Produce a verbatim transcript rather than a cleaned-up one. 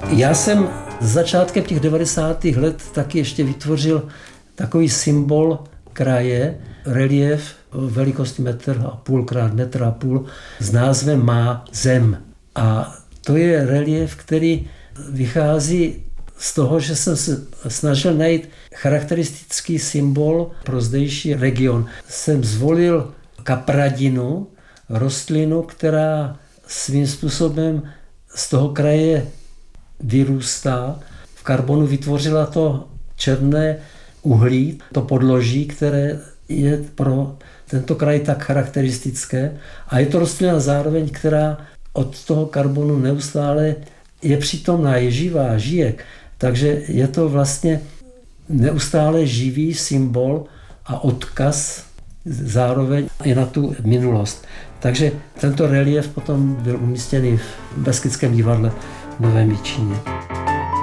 Já jsem začátkem těch devadesátých let taky ještě vytvořil takový symbol kraje, relief velikosti metr a půl krát metr a půl s názvem Má zem. A to je relief, který vychází z toho, že jsem se snažil najít charakteristický symbol pro zdejší region. Jsem zvolil kapradinu, rostlinu, která svým způsobem z toho kraje vyrůstá. V karbonu vytvořila to černé uhlí, to podloží, které je pro tento kraj tak charakteristické. A je to rostlina zároveň, která od toho karbonu neustále je přítomná, je živá, žije. Takže je to vlastně neustále živý symbol a odkaz zároveň i na tu minulost. Takže tento relief potom byl umístěný v Beskydském divadle v Novém Jičíně.